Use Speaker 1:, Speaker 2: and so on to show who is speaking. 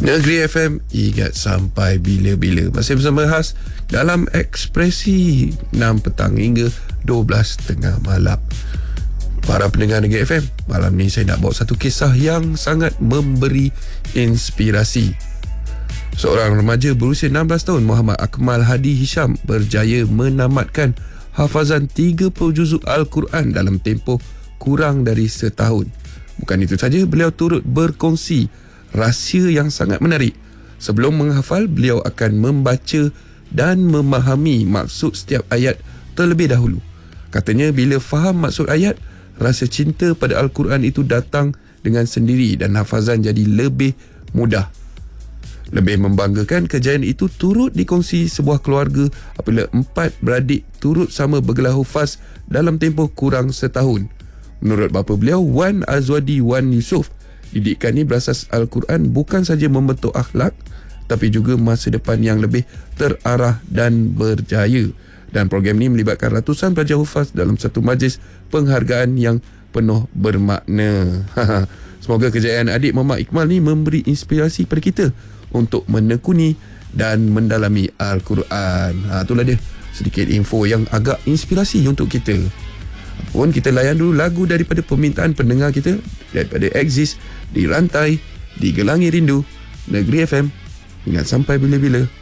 Speaker 1: Negeri FM, ingat sampai bila-bila. Masih bersama Has dalam Ekspresi 6 petang hingga 12 tengah malam. Para pendengar Negeri FM, malam ni saya nak bawa satu kisah yang sangat memberi inspirasi. Seorang remaja berusia 16 tahun, Muhammad Akmal Hadi Hisham, berjaya menamatkan hafazan 30 juzuk Al-Quran dalam tempoh kurang dari setahun. Bukan itu saja, beliau turut berkongsi rahsia yang sangat menarik. Sebelum menghafal, beliau akan membaca dan memahami maksud setiap ayat terlebih dahulu. Katanya bila faham maksud ayat, rasa cinta pada Al-Quran itu datang dengan sendiri dan hafazan jadi lebih mudah. Lebih membanggakan, kejayaan itu turut dikongsi sebuah keluarga apabila 4 beradik turut sama bergelar hufaz dalam tempoh kurang setahun. Menurut bapa beliau, Wan Azwadi Wan Yusof, didikan ini berasas Al-Quran bukan saja membentuk akhlak, tapi juga masa depan yang lebih terarah dan berjaya. Dan program ini melibatkan ratusan pelajar hufaz dalam satu majlis penghargaan yang penuh bermakna. Semoga kejayaan adik Muhammad Iqmal ni memberi inspirasi pada kita untuk menekuni dan mendalami Al-Quran. Itulah dia sedikit info yang agak inspirasi untuk kita. Pun kita layan dulu lagu daripada permintaan pendengar kita, daripada Exist, Di Rantai, Digelangi Rindu, Negeri FM. Ingat sampai bila-bila.